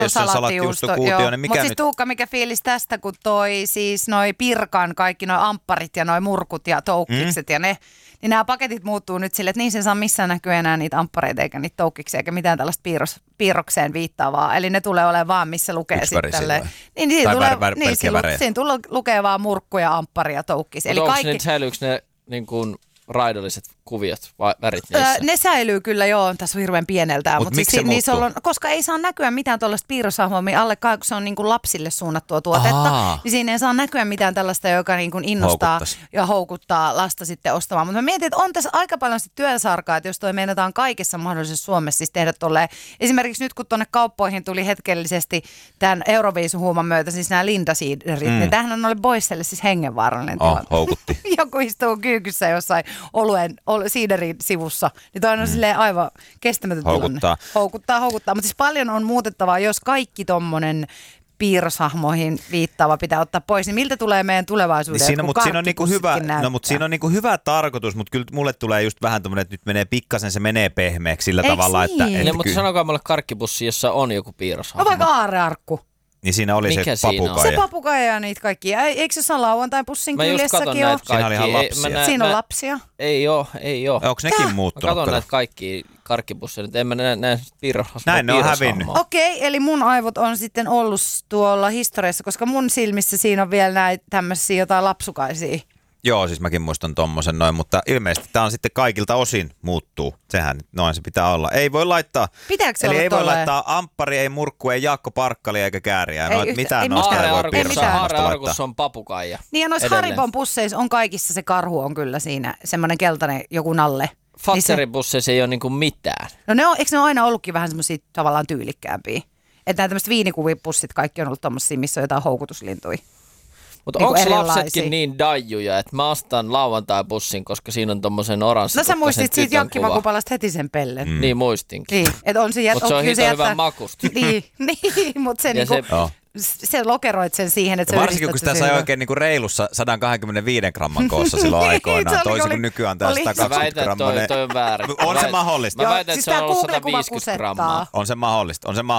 jos on salattijuustokuutio, niin mikä Mutta siis nyt? Tuukka, mikä fiilis tästä, kun toi siis noi Pirkan kaikki noi ampparit ja noi murkut ja toukkikset ja ne, niin nämä paketit muuttuu nyt sille, että niin se saa missään näkyä enää niitä amppareita eikä niitä toukkiksia eikä mitään tällaista piirrokseen viittaavaa. Eli ne tulee olemaan vaan, missä lukee sitten tälleen. Niin, siinä tulee lukee vaan murkkuja, amppari ja toukkis. Eli kaikki... säilyykö ne niin kuin raidolliset kuviot, värit niissä? Ne säilyy kyllä, joo. Tässä on hirveän pieneltään. Mutta miksi se koska ei saa näkyä mitään tuollaista piirroshahmoa, alle kun se on niin kuin lapsille suunnattua tuotetta, niin siinä ei saa näkyä mitään tällaista, joka niin kuin innostaa ja houkuttaa lasta sitten ostamaan. Mutta mä mietin, että on tässä aika paljon työsarkaa, että jos toi meinataan kaikessa mahdollisessa Suomessa siis tehdä tolleen. Esimerkiksi nyt, kun tuonne kauppoihin tuli hetkellisesti tämän Euroviisuhuuman myötä, siis nämä Linda-siiderit, niin tämähän oli Boisselle siis hengenvaarallinen tilanne. Houkutti. Joku istuu kyykyssä jossain siiderin sivussa, niin toi on silleen aivan kestämätön tilanne. Houkuttaa. Mutta siis paljon on muutettavaa, jos kaikki tommonen piirroshahmoihin viittaava pitää ottaa pois, niin miltä tulee meidän tulevaisuuden? Siinä on niinku siinä on niinku hyvä tarkoitus, mutta kyllä mulle tulee just vähän tommonen, että nyt menee pikkasen, se menee pehmeäksi sillä tavalla, niin? että mutta sanokaa mulle karkkipussi, jossa on joku piirroshahmo. No vaikka aarrearkku. Niin siinä oli mikä se papukaija. Se papukaija ja niitä kaikkia. Eikö se jossain lauantai-pussin kyljessäkin ole? Siinä oli ihan lapsia. Siinä on lapsia. Ei oo. Onko nekin muuttunut? Mä katson näitä kaikkia karkkipusseja, nyt en mä näe piirroshahmoja. Näin ne on hävinnyt. Okei, eli mun aivot on sitten ollut tuolla historiassa, koska mun silmissä siinä on vielä näitä tämmöisiä jotain lapsukaisia. Joo, siis mäkin muistan tommosen noin, mutta ilmeisesti tää on sitten kaikilta osin muuttuu. Sehän noin se pitää olla. Ei voi laittaa, pitääkö se eli olla ei voi tolleen? laittaa amppari, ei murkku, ei Jaakko Parkkali eikä Kääriä. Mitään ei noista ei voi piirroshahmosta laittaa. Haarearkussa on papukaija. Niin ja noissa Haribon pusseissa on kaikissa se karhu on kyllä siinä, semmoinen keltainen joku nalle. Fatserin pusseissa ei ole niinku mitään. No eikö ne ole aina ollutkin vähän semmoisia tavallaan tyylikkäämpiä? Että nämä tämmöiset viinikuvipussit kaikki on ollut tommosia, missä on jotain houkutuslintuja. Mutta niin onko lapsetkin niin daijuja, että mä ostan lauantai-pussin, koska siinä on tommosen oranssikukkasen tytön kuva? No sä muistit siitä Jankkimakupalasta heti sen pellen. Niin muistinkin. Niin, että on se mutta se on hito hyvän makusta. niin, mutta se lokeroit sen siihen, että ja varsinkin kun sitä sai oikein niinku reilussa 125 gramman koossa silloin aikoinaan, toisin kuin nykyään tää 120 grammaa. Toi on väärin. On se mahdollista. Mä väitän, että se on ollut 150 grammaa. On se mahdollista.